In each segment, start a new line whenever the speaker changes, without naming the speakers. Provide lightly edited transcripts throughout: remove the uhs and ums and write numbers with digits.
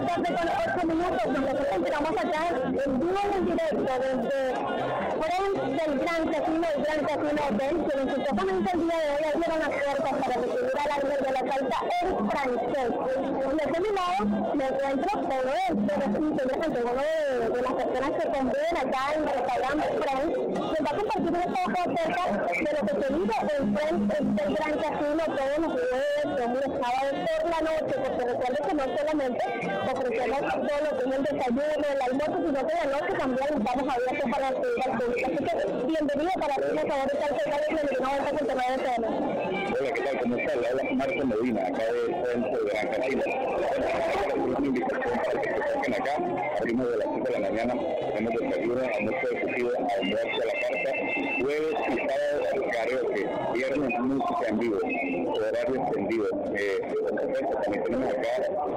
tarde con 8 minutos, donde nos encontramos acá en vivo y en directo desde Friends del Gran Casino Hotel, quienes supuestamente el día de hoy abrieron las puertas para recibir al árbitro de la salsa, el francés. Desde mi lado me encuentro con uno de las personas que conviven acá en el restaurante Friends, que va a compartir un poco acerca de lo que se vive en Friends del Gran Casino todos los jueves, los sábados por la noche, porque recuerden que no solamente ofrecemos todo lo que es el desayuno, el almuerzo, sino que de noche también estamos abiertos para recibir al público. Así que bienvenido para ti, por favor, estar cerca de la 90.9 FM.
Hola, ¿qué tal? ¿Cómo está? Le habla Marco Medina, acá de Centro de Gran Casino. Una invitación para que se acerquen acá. Abrimos de las 5 de la mañana, tenemos desayuno, almuerzo ejecutivo, almuerzo a la carta, jueves y sábado karaoke, viernes música en vivo, horario extendido. También tenemos acá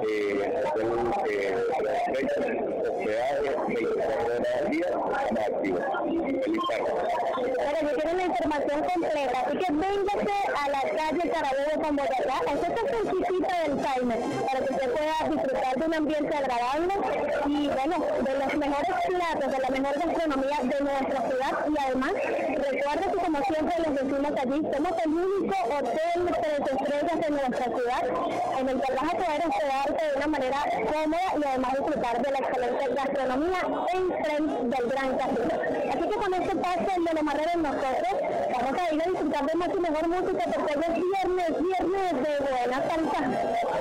hospedaje, 24 horas al día, estamos activos. Feliz tarde.
Bueno, yo quiero la información completa, así que véngase a la calle Carabobo con Boyacá, esta es el chiquito del timer, para que usted pueda disfrutar de un ambiente agradable y, bueno, de los mejores platos, de la mejor gastronomía de nuestra ciudad. Y además, recuerda que, como siempre les decimos allí, somos el único hotel 3 estrellas de nuestra ciudad en el que vas a poder hospedarte de una manera cómoda y además disfrutar de la excelente gastronomía en Friends del Gran Casino. Así que con este paso de los marreros nosotros vamos a ir a disfrutar de más y mejor música, porque hoy es viernes de buena salsa.